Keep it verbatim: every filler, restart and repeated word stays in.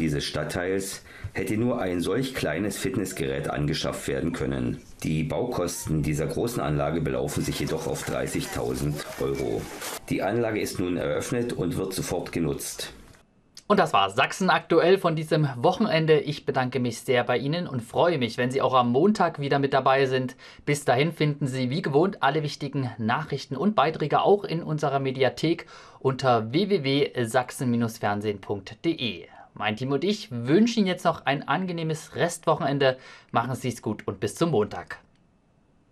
dieses Stadtteils hätte nur ein solch kleines Fitnessgerät angeschafft werden können. Die Baukosten dieser großen Anlage belaufen sich jedoch auf dreißigtausend Euro. Die Anlage ist nun eröffnet und wird sofort genutzt. Und das war Sachsen aktuell von diesem Wochenende. Ich bedanke mich sehr bei Ihnen und freue mich, wenn Sie auch am Montag wieder mit dabei sind. Bis dahin finden Sie wie gewohnt alle wichtigen Nachrichten und Beiträge auch in unserer Mediathek unter w w w punkt sachsen Bindestrich fernsehen punkt de. Mein Team und ich wünschen Ihnen jetzt noch ein angenehmes Restwochenende. Machen Sie es gut und bis zum Montag.